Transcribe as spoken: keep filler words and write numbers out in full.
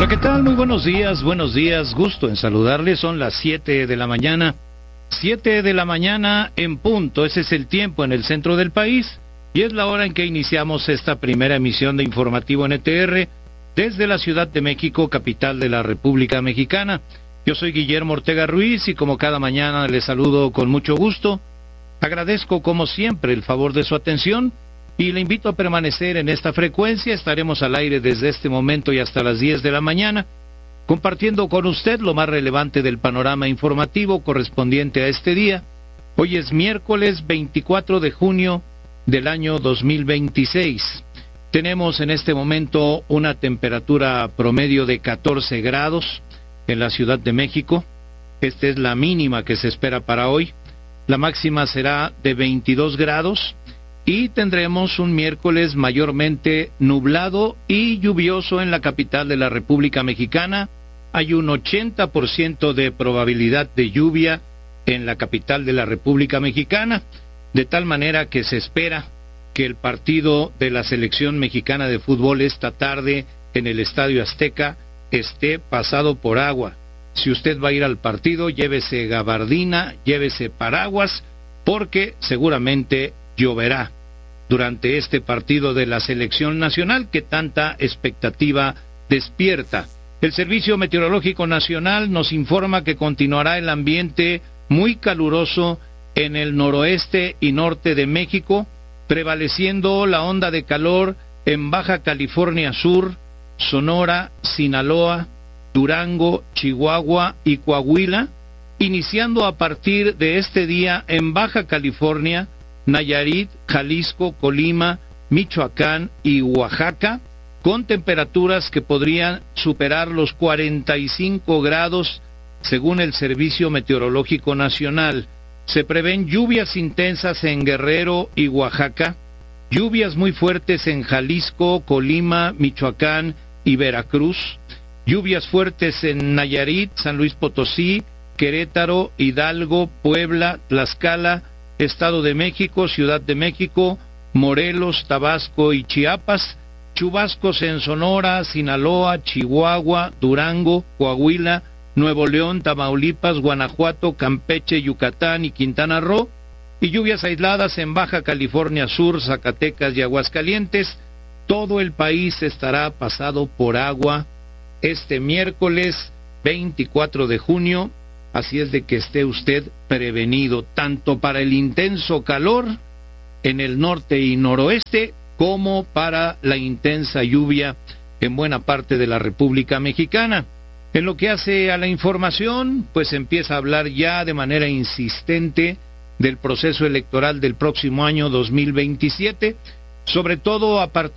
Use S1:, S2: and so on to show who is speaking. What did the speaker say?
S1: Hola, ¿qué tal? Muy buenos días, buenos días, gusto en saludarles. Son las siete de la mañana, siete de la mañana en punto. Ese es el tiempo en el centro del país y es la hora en que iniciamos esta primera emisión de Informativo N T R desde la Ciudad de México, capital de la República Mexicana. Yo soy Guillermo Ortega Ruiz y como cada mañana les saludo con mucho gusto. Agradezco como siempre el favor de su atención y le invito a permanecer en esta frecuencia. Estaremos al aire desde este momento y hasta las diez de la mañana, compartiendo con usted lo más relevante del panorama informativo correspondiente a este día. Hoy es miércoles veinticuatro de junio del año dos mil veintiséis. Tenemos en este momento una temperatura promedio de catorce grados en la Ciudad de México. Esta es la mínima que se espera para hoy. La máxima será de veintidós grados. Y tendremos un miércoles mayormente nublado y lluvioso en la capital de la República Mexicana. Hay un ochenta por ciento de probabilidad de lluvia en la capital de la República Mexicana, de tal manera que se espera que el partido de la selección mexicana de fútbol esta tarde en el Estadio Azteca esté pasado por agua. Si usted va a ir al partido, llévese gabardina, llévese paraguas, porque seguramente lloverá durante este partido de la selección nacional que tanta expectativa despierta. El Servicio Meteorológico Nacional nos informa que continuará el ambiente muy caluroso en el noroeste y norte de México, prevaleciendo la onda de calor en Baja California Sur, Sonora, Sinaloa, Durango, Chihuahua y Coahuila, iniciando a partir de este día en Baja California, Nayarit, Jalisco, Colima, Michoacán y Oaxaca, con temperaturas que podrían superar los cuarenta y cinco grados según el Servicio Meteorológico Nacional. Se prevén lluvias intensas en Guerrero y Oaxaca, lluvias muy fuertes en Jalisco, Colima, Michoacán y Veracruz, lluvias fuertes en Nayarit, San Luis Potosí, Querétaro, Hidalgo, Puebla, Tlaxcala, Estado de México, Ciudad de México, Morelos, Tabasco y Chiapas, chubascos en Sonora, Sinaloa, Chihuahua, Durango, Coahuila, Nuevo León, Tamaulipas, Guanajuato, Campeche, Yucatán y Quintana Roo, y lluvias aisladas en Baja California Sur, Zacatecas y Aguascalientes. Todo el país estará pasado por agua este miércoles veinticuatro de junio. Así es de que esté usted prevenido, tanto para el intenso calor en el norte y noroeste, como para la intensa lluvia en buena parte de la República Mexicana. En lo que hace a la información, pues empieza a hablar ya de manera insistente del proceso electoral del próximo año dos mil veintisiete, sobre todo a partir